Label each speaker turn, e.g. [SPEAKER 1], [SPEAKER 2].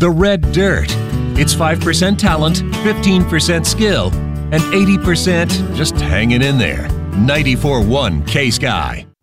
[SPEAKER 1] the red dirt. It's 5% talent, 15% skill, and 80% just hanging in there. 94.1 K-Sky.